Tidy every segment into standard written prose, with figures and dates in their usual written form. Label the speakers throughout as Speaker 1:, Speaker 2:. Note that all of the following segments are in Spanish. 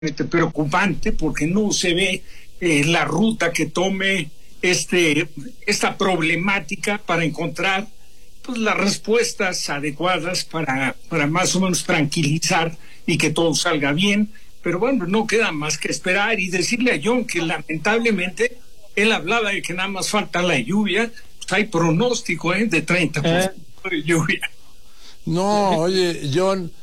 Speaker 1: preocupante porque no se ve la ruta que tome esta problemática para encontrar pues las respuestas adecuadas para más o menos tranquilizar y que todo salga bien. Pero bueno, no queda más que esperar y decirle a John que lamentablemente él hablaba de que nada más falta la lluvia. Pues hay pronóstico de 30% de lluvia.
Speaker 2: No, oye, John,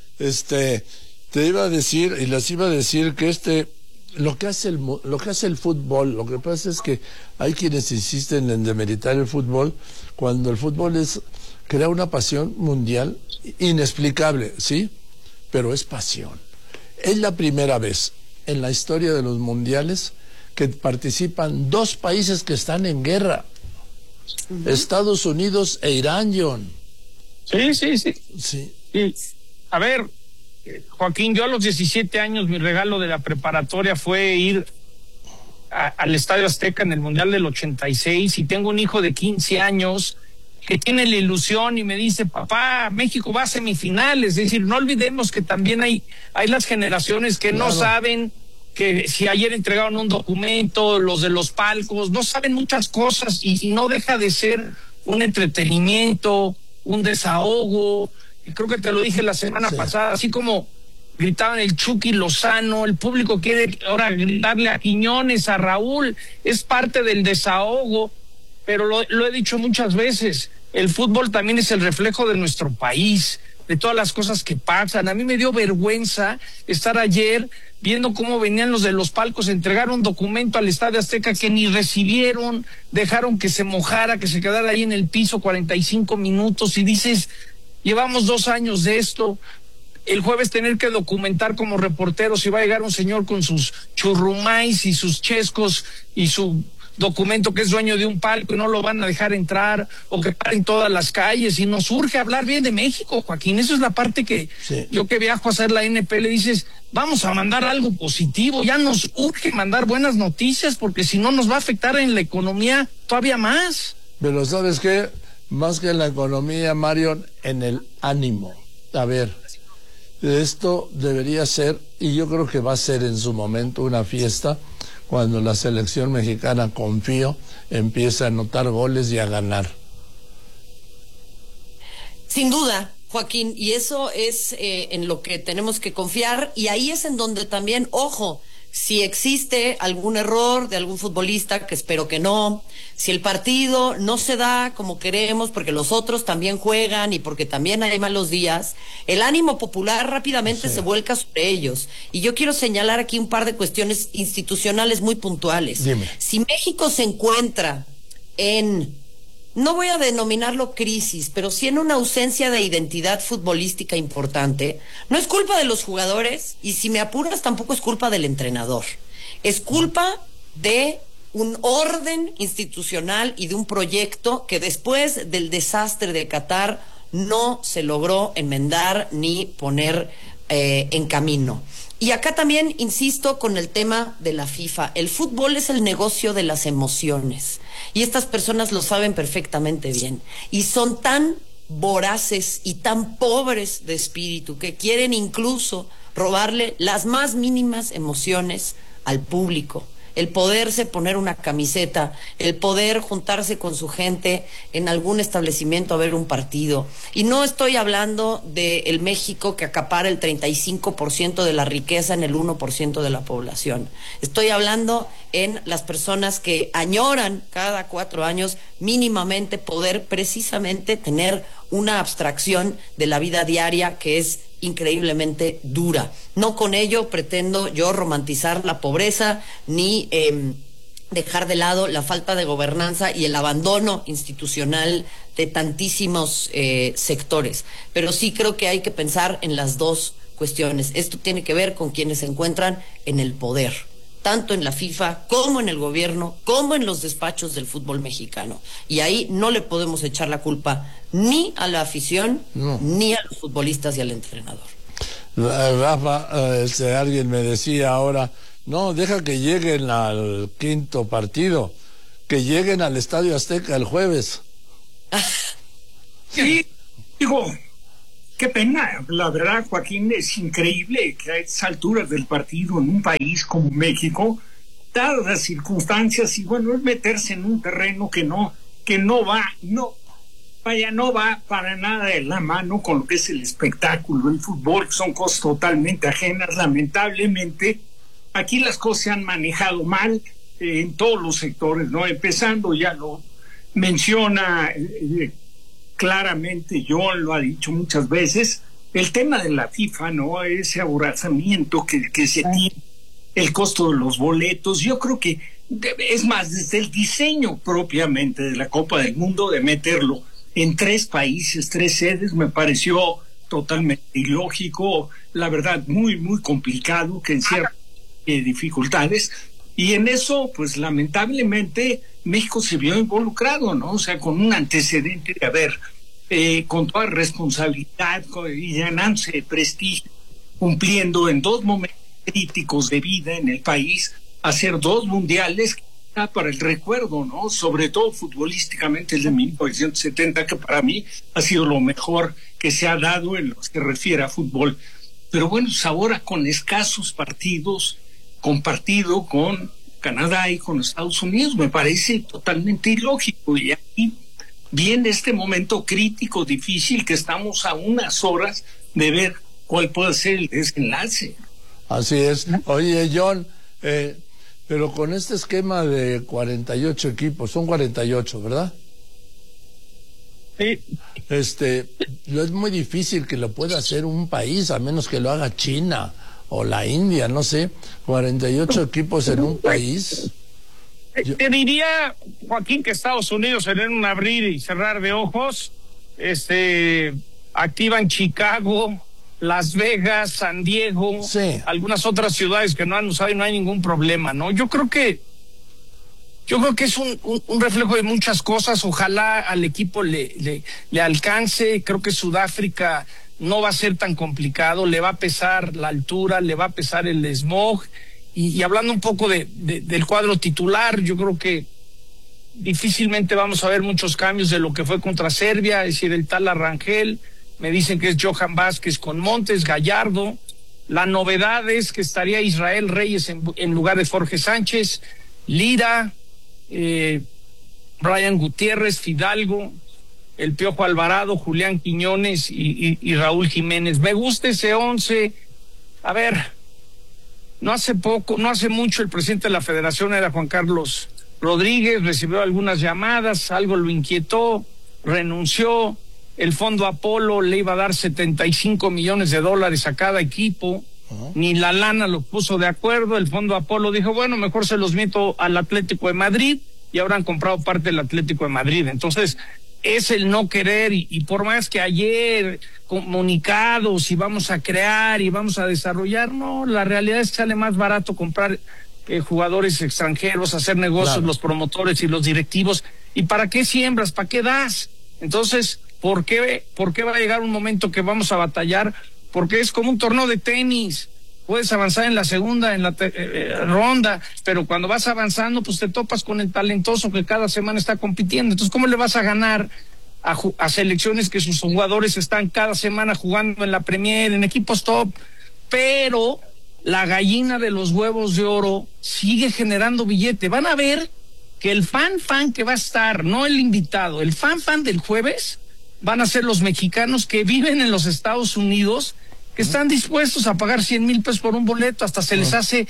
Speaker 2: te iba a decir y les iba a decir que lo que hace el fútbol, lo que pasa es que hay quienes insisten en demeritar el fútbol cuando el fútbol crea una pasión mundial inexplicable, ¿sí? Pero es pasión. Es la primera vez en la historia de los mundiales que participan dos países que están en guerra. Estados Unidos e Irán, John.
Speaker 3: Sí. A ver, Joaquín, yo a los 17 años mi regalo de la preparatoria fue ir al Estadio Azteca en el Mundial del 86 y tengo un hijo de 15 años que tiene la ilusión y me dice, papá, México va a semifinales. Es decir, no olvidemos que también hay las generaciones que no saben, que si ayer entregaron un documento, los de los palcos, no saben muchas cosas y no deja de ser un entretenimiento, un desahogo. Y creo que te lo dije la semana pasada, así como gritaban el Chucky Lozano, el público quiere ahora gritarle a Quiñones, a Raúl, es parte del desahogo, pero lo he dicho muchas veces, el fútbol también es el reflejo de nuestro país, de todas las cosas que pasan. A mí me dio vergüenza estar ayer viendo cómo venían los de los palcos a entregar un documento al Estadio Azteca que ni recibieron, dejaron que se mojara, que se quedara ahí en el piso 45 minutos y dices, llevamos 2 años de esto. El jueves tener que documentar como reportero si va a llegar un señor con sus churrumais y sus chescos y su documento que es dueño de un palco y no lo van a dejar entrar, o que paren todas las calles, y nos urge hablar bien de México, Joaquín. Eso es la parte que yo que viajo a hacer la NP le dices, vamos a mandar algo positivo, ya nos urge mandar buenas noticias porque si no nos va a afectar en la economía todavía más.
Speaker 2: Pero ¿sabes qué? Más que en la economía, Marion, en el ánimo. A ver, esto debería ser, y yo creo que va a ser en su momento una fiesta, cuando la selección mexicana, confío, empiece a anotar goles y a ganar.
Speaker 4: Sin duda, Joaquín, y eso es en lo que tenemos que confiar, y ahí es en donde también, ojo, si existe algún error de algún futbolista, que espero que no, si el partido no se da como queremos porque los otros también juegan y porque también hay malos días, el ánimo popular rápidamente se vuelca sobre ellos. Y yo quiero señalar aquí un par de cuestiones institucionales muy puntuales.
Speaker 2: Dime.
Speaker 4: Si México se encuentra en, no voy a denominarlo crisis, pero sí en una ausencia de identidad futbolística importante, no es culpa de los jugadores y si me apuras tampoco es culpa del entrenador. Es culpa de un orden institucional y de un proyecto que después del desastre de Qatar no se logró enmendar ni poner en camino. Y acá también insisto con el tema de la FIFA. El fútbol es el negocio de las emociones y estas personas lo saben perfectamente bien y son tan voraces y tan pobres de espíritu que quieren incluso robarle las más mínimas emociones al público. El poderse poner una camiseta, el poder juntarse con su gente en algún establecimiento a ver un partido. Y no estoy hablando del México que acapara el 35% de la riqueza en el 1% de la población. Estoy hablando en las personas que añoran cada 4 años mínimamente poder precisamente tener una abstracción de la vida diaria que es increíblemente dura. No con ello pretendo yo romantizar la pobreza ni dejar de lado la falta de gobernanza y el abandono institucional de tantísimos sectores, pero sí creo que hay que pensar en las dos cuestiones. Esto tiene que ver con quienes se encuentran en el poder, tanto en la FIFA como en el gobierno, como en los despachos del fútbol mexicano. Y ahí no le podemos echar la culpa ni a la afición, ni a los futbolistas y al entrenador.
Speaker 2: Rafa, alguien me decía ahora, no, deja que lleguen al 5º partido, que lleguen al Estadio Azteca el jueves.
Speaker 1: Sí, digo, Qué pena, la verdad, Joaquín, es increíble que a estas alturas del partido en un país como México, dadas las circunstancias, y bueno, es meterse en un terreno que no va para nada de la mano con lo que es el espectáculo, el fútbol, que son cosas totalmente ajenas. Lamentablemente, aquí las cosas se han manejado mal en todos los sectores, ¿no? Empezando, ya lo menciona claramente, John lo ha dicho muchas veces, el tema de la FIFA, ¿no? Ese aborazamiento que se tiene, el costo de los boletos. Yo creo que, es más, desde el diseño propiamente de la Copa del Mundo, de meterlo en 3 países, 3 sedes, me pareció totalmente ilógico, la verdad, muy, muy complicado, que encierra dificultades. Y en eso, pues lamentablemente, México se vio involucrado, ¿no? O sea, con un antecedente de haber, con toda responsabilidad y llenándose de prestigio, cumpliendo en 2 momentos críticos de vida en el país, hacer 2 mundiales para el recuerdo, ¿no? Sobre todo futbolísticamente el de 1970, que para mí ha sido lo mejor que se ha dado en lo que se refiere a fútbol. Pero bueno, pues ahora con escasos partidos, compartido con Canadá y con Estados Unidos, me parece totalmente ilógico. Y aquí viene este momento crítico, difícil, que estamos a unas horas de ver cuál puede ser el desenlace.
Speaker 2: Así es. Oye, John, pero con este esquema de 48 equipos, son 48, ¿verdad?
Speaker 3: Sí.
Speaker 2: No es muy difícil que lo pueda hacer un país, a menos que lo haga China o la India, no sé. 48 equipos en un país.
Speaker 3: Te diría, Joaquín, que Estados Unidos en un abrir y cerrar de ojos, activan Chicago, Las Vegas, San Diego,
Speaker 2: sí,
Speaker 3: algunas otras ciudades que no han usado y no hay ningún problema, ¿no? Yo creo que es un reflejo de muchas cosas. Ojalá al equipo le alcance. Creo que Sudáfrica no va a ser tan complicado, le va a pesar la altura, le va a pesar el smog. Y hablando un poco del cuadro titular, yo creo que difícilmente vamos a ver muchos cambios de lo que fue contra Serbia, es decir, el tal Rangel. Me dicen que es Johan Vázquez con Montes, Gallardo. La novedad es que estaría Israel Reyes en lugar de Jorge Sánchez, Lira, Brian Gutiérrez, Fidalgo, el Piojo Alvarado, Julián Quiñones y Raúl Jiménez. Me gusta ese 11. A ver, no hace mucho el presidente de la federación era Juan Carlos Rodríguez, recibió algunas llamadas, algo lo inquietó, renunció. El Fondo Apolo le iba a dar $75 millones a cada equipo, ni la lana lo puso de acuerdo. El Fondo Apolo dijo, bueno, mejor se los meto al Atlético de Madrid, y ahora han comprado parte del Atlético de Madrid. Entonces, es el no querer, y por más que ayer comunicados y vamos a crear y vamos a desarrollar, no, la realidad es que sale más barato comprar jugadores extranjeros, hacer negocios, claro, los promotores y los directivos. ¿Y para qué siembras? ¿Para qué das? Entonces, ¿por qué va a llegar un momento que vamos a batallar? Porque es como un torneo de tenis. Puedes avanzar en la segunda, en la ronda, pero cuando vas avanzando, pues te topas con el talentoso que cada semana está compitiendo. Entonces, ¿cómo le vas a ganar a selecciones que sus jugadores están cada semana jugando en la Premier, en equipos top? Pero la gallina de los huevos de oro sigue generando billete. Van a ver que el fan que va a estar, no el invitado, el fan del jueves, van a ser los mexicanos que viven en los Estados Unidos, que están dispuestos a pagar $100,000 por un boleto, hasta se les hace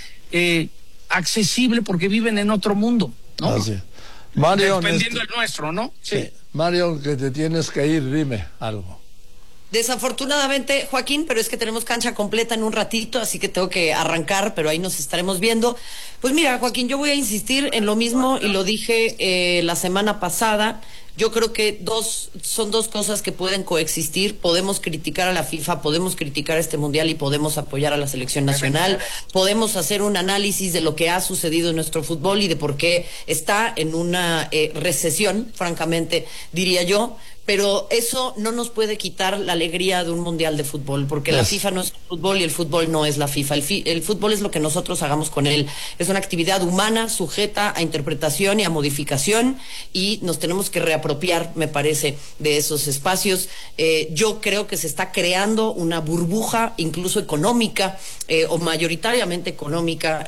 Speaker 3: accesible porque viven en otro mundo, ¿no?
Speaker 2: Así. Mario,
Speaker 3: dependiendo del nuestro, ¿no?
Speaker 2: Sí. Mario, que te tienes que ir, dime algo.
Speaker 4: Desafortunadamente, Joaquín, pero es que tenemos cancha completa en un ratito, así que tengo que arrancar, pero ahí nos estaremos viendo. Pues mira, Joaquín, yo voy a insistir en lo mismo y lo dije la semana pasada. Yo creo que son dos cosas que pueden coexistir. Podemos criticar a la FIFA, podemos criticar este mundial y podemos apoyar a la selección nacional. Podemos hacer un análisis de lo que ha sucedido en nuestro fútbol y de por qué está en una recesión, francamente, diría yo. pero eso no nos puede quitar la alegría de un mundial de fútbol, porque la FIFA no es el fútbol y el fútbol no es la FIFA. El fútbol es lo que nosotros hagamos con él. Es una actividad humana sujeta a interpretación y a modificación, y nos tenemos que reapropiar, me parece, de esos espacios. Yo creo que se está creando una burbuja, incluso económica, o mayoritariamente económica,